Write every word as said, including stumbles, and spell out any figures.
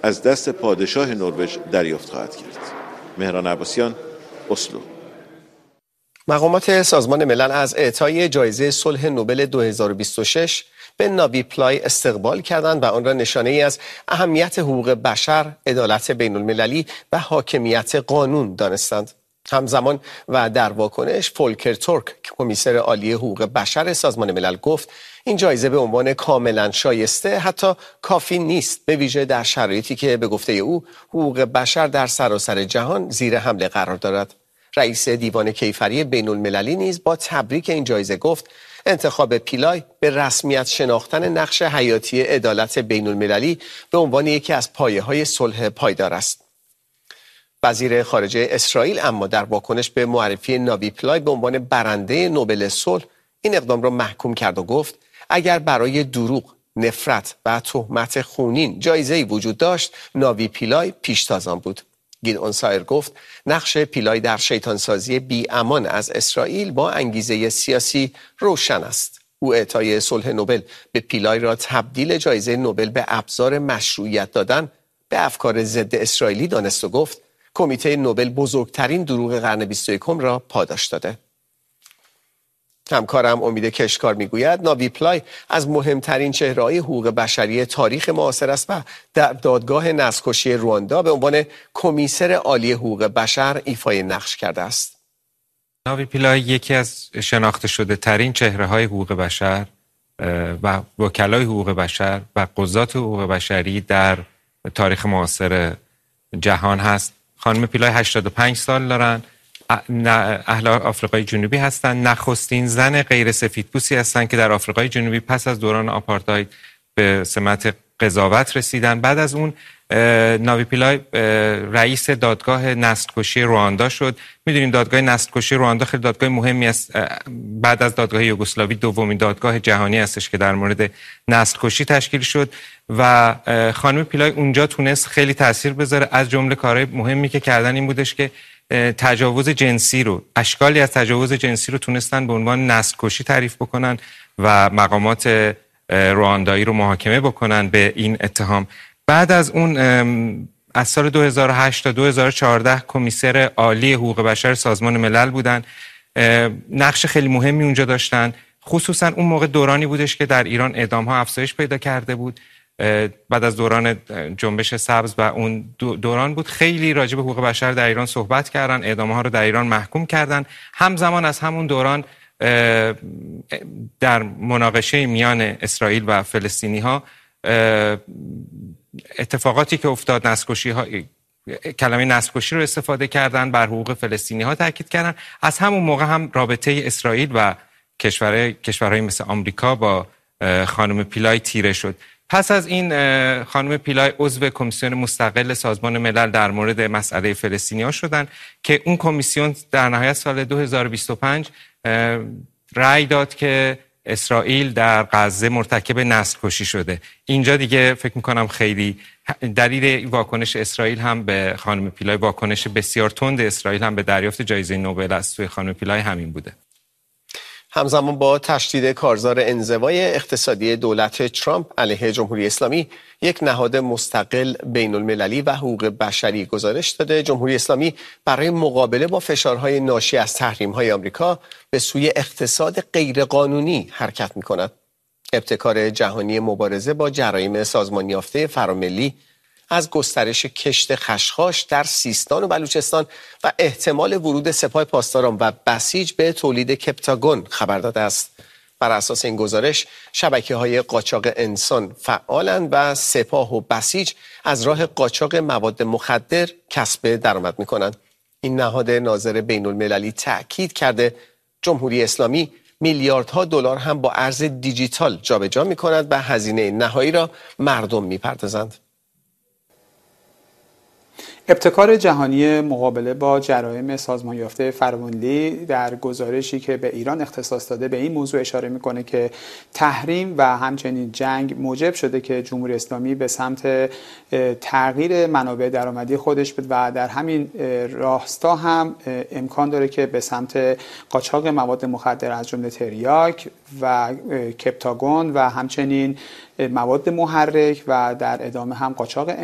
از دست پادشاه نروژ دریافت خواهد کرد. مهران عباسیان، اسلو. مقامات سازمان ملل از اعطای جایزه صلح نوبل دو هزار و بیست و شش به ناوی پیلای استقبال کردند و آن را نشانه ای از اهمیت حقوق بشر، عدالت بین المللی و حاکمیت قانون دانستند. همزمان و در واکنش فولکر تورک، کمیسر عالی حقوق بشر سازمان ملل، گفت این جایزه به عنوان کاملا شایسته حتی کافی نیست، به ویژه در شرایطی که به گفته او حقوق بشر در سراسر جهان زیر حمله قرار دارد. رئیس دیوان کیفری بین المللی نیز با تبریک این جایزه گفت انتخاب پیلای به رسمیت شناختن نقش حیاتی عدالت بین المللی به عنوان یکی از پایه‌های صلح پایدار است. وزیر خارجه اسرائیل اما در واکنش به معرفی ناوی پیلای به عنوان برنده نوبل صلح این اقدام را محکوم کرد و گفت اگر برای دروغ، نفرت و تهمت خونین جایزه‌ای وجود داشت، ناوی پیلای پیشتاز آن بود. گیدئون سایر گفت نقش پیلای در شیطانسازی بی امان از اسرائیل با انگیزه سیاسی روشن است. او اعطای صلح نوبل به پیلای را تبدیل جایزه نوبل به ابزار مشروعیت دادن به افکار ضد اسرائیلی دانست و گفت کمیته نوبل بزرگترین دروغ قرن بیست و یکم را پاداش داده. همکارم امید کشکار میگوید ناوی پیلای از مهمترین چهره‌های حقوق بشری تاریخ معاصر است و در دادگاه نسل‌کشی رواندا به عنوان کمیسر عالی حقوق بشر ایفای نقش کرده است. ناوی پیلای یکی از شناخته شده ترین چهره‌های حقوق بشر و وکلای حقوق بشر و قضات حقوق بشری در تاریخ معاصر جهان هست. خانم پیلای هشتاد و پنج سال دارن، اهل آفریقای جنوبی هستند، نخستین زن غیر سفیدپوستی هستند که در آفریقای جنوبی پس از دوران آپارتاید به سمت قضاوت رسیدن. بعد از اون ناوی پیلای رئیس دادگاه نسل‌کشی رواندا شد. میدونیم دادگاه نسل‌کشی رواندا خیلی دادگاه مهمی است. بعد از دادگاه یوگسلاوی دومین دادگاه جهانی هستش که در مورد نسل‌کشی تشکیل شد و خانم پیلای اونجا تونست خیلی تاثیر بذاره. از جمله کارهای مهمی که کردن این بودش که تجاوز جنسی رو، اشکالی از تجاوز جنسی رو تونستن به عنوان نسل‌کشی تعریف بکنن و مقامات رواندایی رو محاکمه بکنن به این اتهام. بعد از اون از سال دو هزار و هشت تا دو هزار و چهارده کمیسر عالی حقوق بشر سازمان ملل بودن. نقش خیلی مهمی اونجا داشتن، خصوصا اون موقع دورانی بودش که در ایران اعدام ها افزایش پیدا کرده بود. بعد از دوران جنبش سبز و اون دوران بود، خیلی راجع به حقوق بشر در ایران صحبت کردن، اعدام ها رو در ایران محکوم کردن. همزمان از همون دوران در مناقشه میان اسرائیل و فلسطینی ها اتفاقاتی که افتاد، نسل‌کشی ها، کلمه نسل‌کشی رو استفاده کردن، بر حقوق فلسطینی ها تاکید کردن. از همون موقع هم رابطه اسرائیل و کشورهای کشورهای مثل آمریکا با خانم پیلای تیره شد. پس از این خانم پیلای عضو کمیسیون مستقل سازمان ملل در مورد مسئله فلسطینی‌ها شدن که اون کمیسیون در نهایت سال دو هزار و بیست و پنج رأی داد که اسرائیل در غزه مرتکب نسل‌کشی شده. اینجا دیگه فکر میکنم خیلی دلیل واکنش اسرائیل هم به خانم پیلای، واکنش بسیار تند اسرائیل هم به دریافت جایزه نوبل از سوی خانم پیلای همین بوده. همزمان با تشدید کارزار انزوای اقتصادی دولت ترامپ علیه جمهوری اسلامی، یک نهاد مستقل بین المللی و حقوق بشری گزارش داده جمهوری اسلامی برای مقابله با فشارهای ناشی از تحریم‌های آمریکا به سوی اقتصاد غیرقانونی حرکت می‌کند. ابتکار جهانی مبارزه با جرایم سازمان یافته فراملی از گسترش کشت خشخاش در سیستان و بلوچستان و احتمال ورود سپاه پاسداران و بسیج به تولید کپتاگون خبر داده است. بر اساس این گزارش شبکه‌های قاچاق انسان فعالند و سپاه و بسیج از راه قاچاق مواد مخدر کسب درآمد می‌کنند. این نهاد ناظر بین المللی تأکید کرده جمهوری اسلامی میلیاردها دلار هم با ارز دیجیتال جابجا می‌کند و هزینه نهایی را مردم می‌پردازند. ابتکار جهانی مقابله با جرایم سازمان یافته فراملی در گزارشی که به ایران اختصاص داده به این موضوع اشاره میکنه که تحریم و همچنین جنگ موجب شده که جمهوری اسلامی به سمت تغییر منابع درآمدی خودش بده و در همین راستا هم امکان داره که به سمت قاچاق مواد مخدر از جمله تریاک و کپتاگون و همچنین مواد محرک و در ادامه هم قاچاق